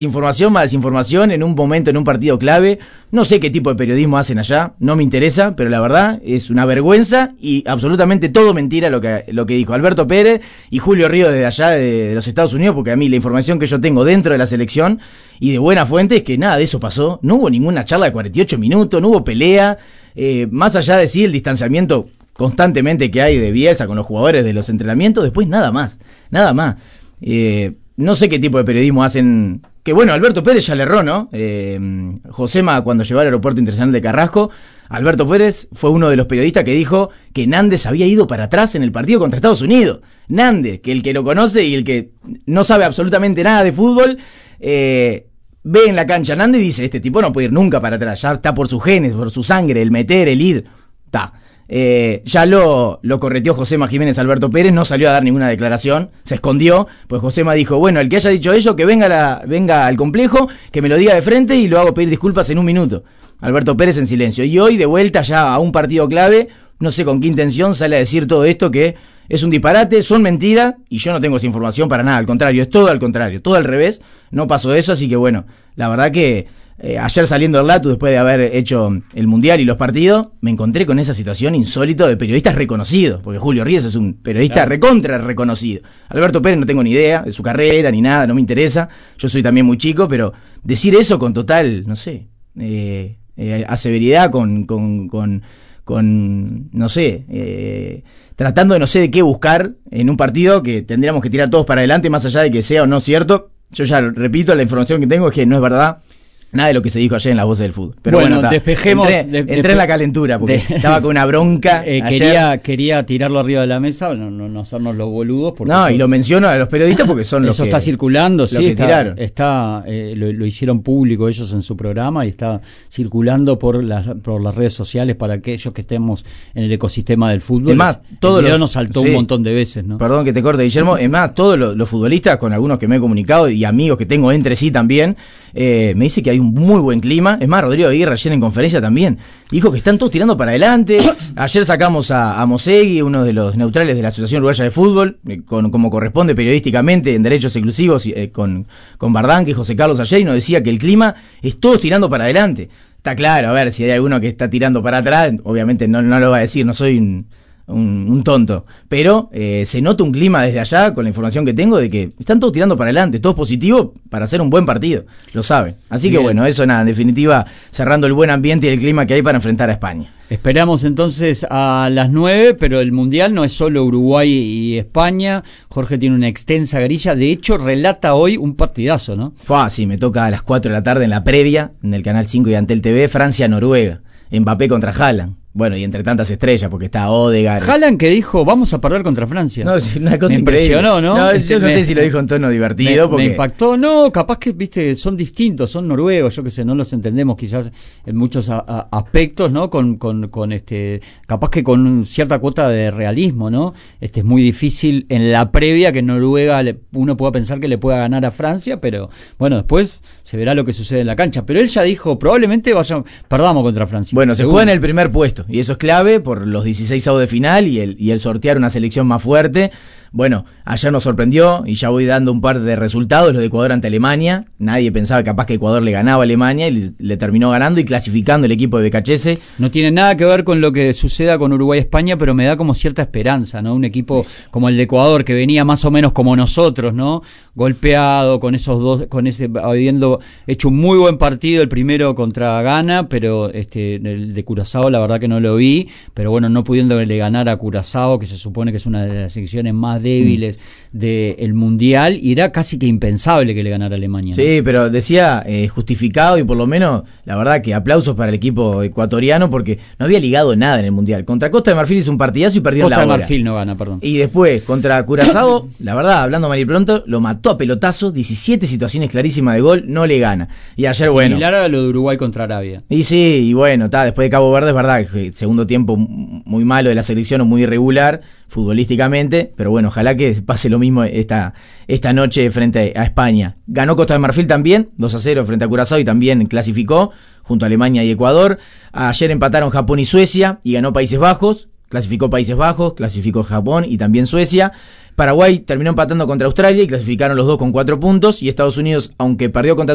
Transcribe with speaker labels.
Speaker 1: Información más desinformación en un momento, en un partido clave. No sé qué tipo de periodismo hacen allá, no me interesa, pero la verdad es una vergüenza y absolutamente todo mentira lo que dijo Alberto Pérez y Julio Ríos desde allá de los Estados Unidos, porque a mí la información que yo tengo dentro de la selección y de buena fuente es que nada de eso pasó. No hubo ninguna charla de 48 minutos, no hubo pelea, más allá de sí el distanciamiento constantemente que hay de Bielsa con los jugadores de los entrenamientos, después nada más. No sé qué tipo de periodismo hacen. Que bueno, Alberto Pérez ya le erró, ¿no? Josema, cuando llegó al aeropuerto internacional de Carrasco, Alberto Pérez fue uno de los periodistas que dijo que Nández había ido para atrás en el partido contra Estados Unidos. Nández, que el que lo conoce y el que no sabe absolutamente nada de fútbol, ve en la cancha a Nández y dice, este tipo no puede ir nunca para atrás, ya está por sus genes, por su sangre, el meter, el ir, está. Ya lo correteó Josema Jiménez Alberto Pérez, no salió a dar ninguna declaración, se escondió, pues Josema dijo, bueno, el que haya dicho eso, que venga al complejo, que me lo diga de frente y lo hago pedir disculpas en un minuto. Alberto Pérez en silencio. Y hoy, de vuelta ya a un partido clave, no sé con qué intención sale a decir todo esto, que es un disparate, son mentiras, y yo no tengo esa información para nada, al contrario, es todo al contrario, todo al revés, no pasó eso, así que bueno, la verdad que ayer saliendo del Latu, después de haber hecho el Mundial y los partidos, me encontré con esa situación insólita de periodistas reconocidos, porque Julio Ríos es un periodista recontra reconocido. Alberto Pérez no tengo ni idea de su carrera ni nada, no me interesa, yo soy también muy chico, pero decir eso con total, no sé, aseveridad, con no sé, tratando de no sé de qué buscar en un partido que tendríamos que tirar todos para adelante, más allá de que sea o no cierto. Yo ya repito, la información que tengo es que no es verdad nada de lo que se dijo ayer en Las Voces del Fútbol. Pero bueno,
Speaker 2: despejemos.
Speaker 1: Entré en la calentura porque estaba con una bronca.
Speaker 2: Quería tirarlo arriba de la mesa, no hacernos los boludos.
Speaker 1: Y lo menciono a los periodistas porque son los
Speaker 2: eso
Speaker 1: que
Speaker 2: está circulando, sí,
Speaker 1: que tiraron.
Speaker 2: Lo hicieron público ellos en su programa y está circulando por las redes sociales para aquellos que estemos en el ecosistema del fútbol.
Speaker 1: Es más,
Speaker 2: el video nos saltó un montón de veces, ¿no?
Speaker 1: Perdón que te corte, Guillermo. Es más, todos los futbolistas, con algunos que me he comunicado y amigos que tengo entre sí también, me dice que hay un muy buen clima. Es más, Rodrigo Aguirre ayer en conferencia también dijo que están todos tirando para adelante. Ayer sacamos a Mosegui, uno de los neutrales de la Asociación Uruguaya de Fútbol, como corresponde periodísticamente en derechos exclusivos, con Bardanque y José Carlos ayer, y nos decía que el clima es todos tirando para adelante. Está claro, a ver, si hay alguno que está tirando para atrás, obviamente no lo va a decir, no soy un tonto, pero se nota un clima desde allá, con la información que tengo, de que están todos tirando para adelante, todos positivos para hacer un buen partido, lo saben. Así que bueno, eso nada, en definitiva, cerrando el buen ambiente y el clima que hay para enfrentar a España.
Speaker 2: Esperamos entonces a las 9, pero el Mundial no es solo Uruguay y España. Jorge tiene una extensa grilla, de hecho relata hoy un partidazo, ¿no?
Speaker 1: Sí, me toca a las 4 de la tarde en la previa, en el Canal 5 y Antel TV, Francia-Noruega, Mbappé contra Haaland. Bueno, y entre tantas estrellas, porque está Odegaard.
Speaker 2: Haaland que dijo, vamos a perder contra Francia.
Speaker 1: No, es una cosa
Speaker 2: me impresionó, ¿no?
Speaker 1: Yo no sé si lo dijo en tono divertido.
Speaker 2: Me impactó, capaz que, viste, son distintos, son noruegos, yo qué sé, no los entendemos quizás en muchos aspectos, ¿no? Capaz que con cierta cuota de realismo, ¿no? Es muy difícil en la previa que en Noruega uno pueda pensar que le pueda ganar a Francia, pero bueno, después se verá lo que sucede en la cancha. Pero él ya dijo, probablemente perdamos contra Francia.
Speaker 1: Bueno, se juega en el primer puesto. Y eso es clave por los 16avos de final y el sortear una selección más fuerte. Bueno, ayer nos sorprendió y ya voy dando un par de resultados, lo de Ecuador ante Alemania. Nadie pensaba capaz que Ecuador le ganaba a Alemania y le terminó ganando y clasificando el equipo de Becachese.
Speaker 2: No tiene nada que ver con lo que suceda con Uruguay-España, pero me da como cierta esperanza, ¿no? Un equipo como el de Ecuador que venía más o menos como nosotros, ¿no? Golpeado con esos dos, habiendo hecho un muy buen partido el primero contra Ghana, pero el de Curazao la verdad que no lo vi, pero bueno, no pudiéndole ganar a Curazao, que se supone que es una de las selecciones más débiles del Mundial, y era casi que impensable que le ganara a Alemania, ¿no?
Speaker 1: Sí, pero decía justificado, y por lo menos la verdad que aplausos para el equipo ecuatoriano, porque no había ligado nada en el Mundial. Contra Costa de Marfil hizo un partidazo y perdió la hora.
Speaker 2: Costa de Marfil no gana, perdón.
Speaker 1: Y después, contra Curazao, la verdad, hablando mal y pronto, lo mató a pelotazo, 17 situaciones clarísimas de gol, no le gana. Y ayer,
Speaker 2: similar a lo de Uruguay contra Arabia.
Speaker 1: Y sí, y bueno, después de Cabo Verde es verdad que el segundo tiempo muy malo de la selección, o muy irregular futbolísticamente, pero bueno, ojalá que pase lo mismo esta noche frente a España. Ganó Costa de Marfil también, 2-0 frente a Curazao, y también clasificó junto a Alemania y Ecuador. Ayer empataron Japón y Suecia y ganó Países Bajos. Clasificó Países Bajos, clasificó Japón y también Suecia. Paraguay terminó empatando contra Australia y clasificaron los dos con 4 puntos. Y Estados Unidos, aunque perdió contra